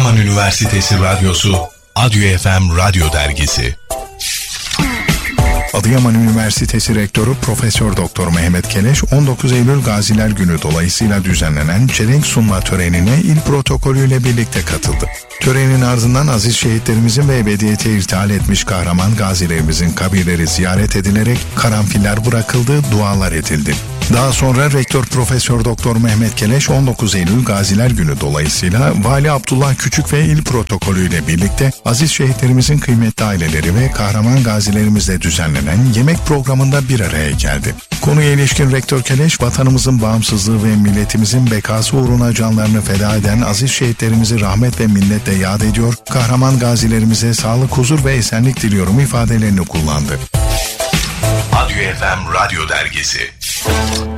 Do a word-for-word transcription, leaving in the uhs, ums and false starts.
Adıyaman Üniversitesi Radyosu Adyo F M Radyo Dergisi. Adıyaman Üniversitesi Rektörü Profesör Doktor Mehmet Keleş, on dokuz Eylül Gaziler Günü dolayısıyla düzenlenen çelenk sunma törenine il protokolüyle birlikte katıldı. Törenin ardından aziz şehitlerimizin ve ebediyete irtihal etmiş kahraman gazilerimizin kabirleri ziyaret edilerek karanfiller bırakıldı, dualar edildi. Daha sonra Rektör Profesör Doktor Mehmet Keleş, on dokuz Eylül Gaziler Günü dolayısıyla Vali Abdullah Küçük ve il protokolüyle birlikte aziz şehitlerimizin kıymetli aileleri ve kahraman gazilerimizle düzenlenen yemek programında bir araya geldi. Konuya ilişkin Rektör Keleş, vatanımızın bağımsızlığı ve milletimizin bekası uğruna canlarını feda eden aziz şehitlerimizi rahmet ve minnetle yad ediyor, kahraman gazilerimize sağlık, huzur ve esenlik diliyorum ifadelerini kullandı. Adyo F M Radyo Dergisi.